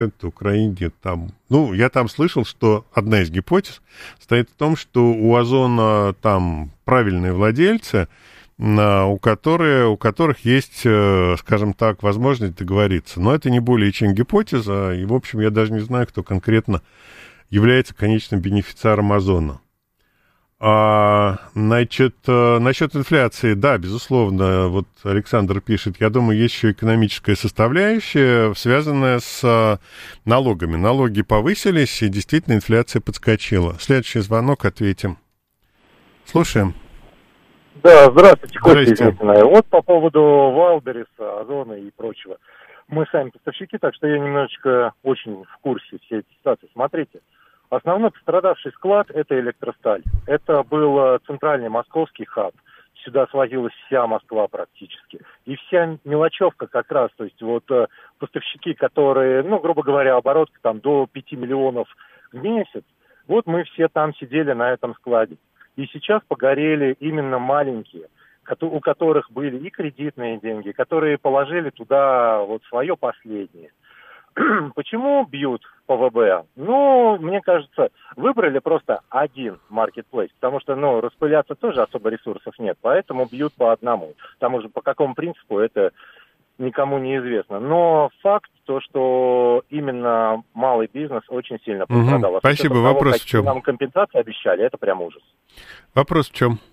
Украине там, ну, я там слышал, что одна из гипотез стоит в том, что у Озона там правильные владельцы, у которых есть, скажем так, возможность договориться. Но это не более чем гипотеза, и, в общем, я даже не знаю, кто конкретно является конечным бенефициаром Озона. Значит, насчет инфляции, да, безусловно, вот Александр пишет, я думаю, есть еще экономическая составляющая, связанная с налогами. Налоги повысились, и действительно инфляция подскочила. Следующий звонок, ответим. Слушаем. Да, здравствуйте, Костя Здрасте. Измитина. Вот по поводу Вайлдберриса, Озона и прочего. Мы сами поставщики, так что я немножечко очень в курсе всей этой ситуации. Смотрите. Основной пострадавший склад – это Электросталь. Это был центральный московский хаб. Сюда свозилась вся Москва практически. И вся мелочевка как раз, то есть вот поставщики, которые, ну, грубо говоря, оборотка там до 5 миллионов в месяц, вот мы все там сидели на этом складе. И сейчас погорели именно маленькие, у которых были и кредитные деньги, которые положили туда вот свое последнее. Почему бьют по ВБ? Ну, мне кажется, выбрали просто один маркетплейс, потому что, ну, распыляться тоже особо ресурсов нет, поэтому бьют по одному. Там уже по какому принципу это никому не известно. Но факт то, что именно малый бизнес очень сильно пострадал. Спасибо. Вопрос в чем? Нам компенсации обещали, это прям ужас. Вопрос в чем?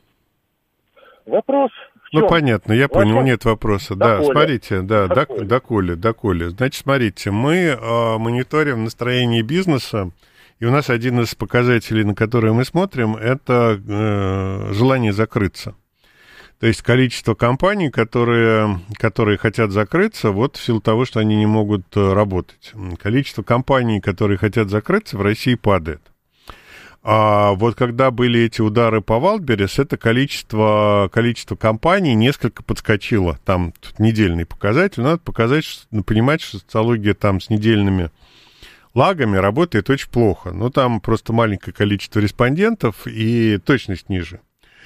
Вопрос в чем? Ну, понятно, я понял, нет вопроса. Да, смотрите, да, доколе. Значит, смотрите, мы мониторим настроение бизнеса, и у нас один из показателей, на который мы смотрим, это желание закрыться. То есть количество компаний, которые хотят закрыться, вот в силу того, что они не могут работать. Количество компаний, которые хотят закрыться, в России падает. А вот когда были эти удары по Wildberries, это количество компаний несколько подскочило. Там тут недельный показатель. Надо понимать, что социология там с недельными лагами работает очень плохо. Ну, там просто маленькое количество респондентов и точность ниже.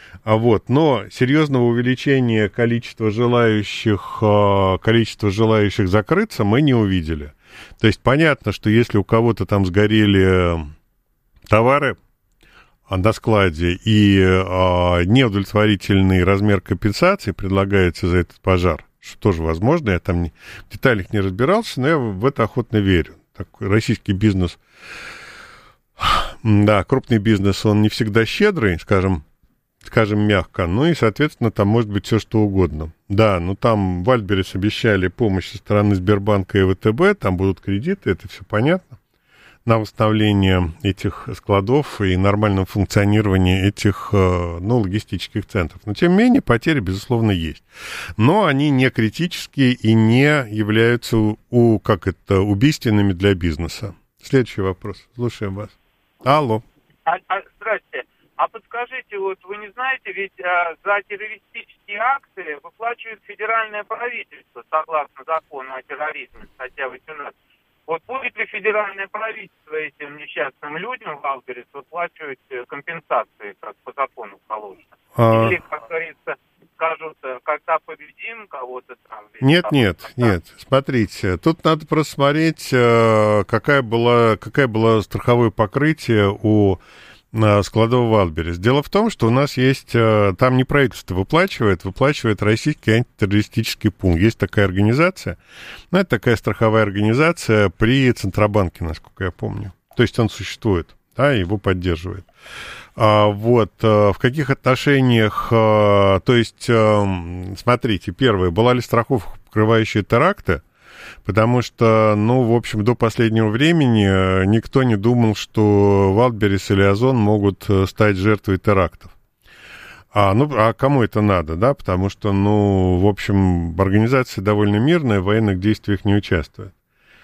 Но серьезного увеличения количества желающих закрыться мы не увидели. То есть понятно, что если у кого-то там сгорели товары на складе и неудовлетворительный размер компенсации предлагается за этот пожар, что тоже возможно, я там в деталях не разбирался, но я в это охотно верю. Такой российский бизнес, да, крупный бизнес, он не всегда щедрый, скажем мягко, ну и, соответственно, там может быть все что угодно. Да, ну там Wildberries обещали помощь со стороны Сбербанка и ВТБ, там будут кредиты, это все понятно, на восстановление этих складов и нормальном функционировании этих, логистических центров. Но, тем не менее, потери, безусловно, есть. Но они не критические и не являются убийственными для бизнеса. Следующий вопрос. Слушаем вас. Алло. Здрасте. А подскажите, вот вы не знаете, ведь за террористические акции выплачивает федеральное правительство, согласно закону о терроризме, статья 18. Вот будет ли федеральное правительство этим несчастным людям в Wildberries выплачивать компенсации, как по закону положено? Или, как говорится, скажут, когда победим кого-то там... Нет. Смотрите, тут надо просто смотреть, какое было страховое покрытие у складов Wildberries. Дело в том, что у нас есть, там не правительство выплачивает Российский антитеррористический пункт. Есть такая организация, это такая страховая организация при Центробанке, насколько я помню. То есть он существует, да, его поддерживает. В каких отношениях, то есть, смотрите, первое, была ли страховка, покрывающая теракты? Потому что, в общем, до последнего времени никто не думал, что Wildberries или Озон могут стать жертвой терактов. А кому это надо, да? Потому что, в общем, организация довольно мирная, в военных действиях не участвует.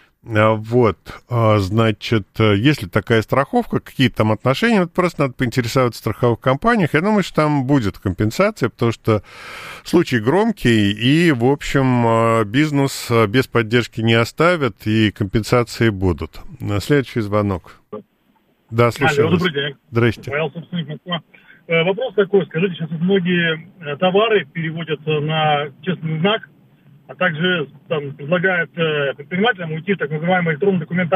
Значит, если такая страховка, какие-то там отношения, просто надо поинтересоваться в страховых компаниях. Я думаю, что там будет компенсация, потому что случай громкий, и, в общем, бизнес без поддержки не оставят, и компенсации будут. Следующий звонок. Да, слушаю вас. Добрый день. Здрасте. Павел, собственник Москва. Вопрос такой, скажите, сейчас многие товары переводятся на честный знак, а также там предлагает предпринимателям уйти в так называемый электронный документ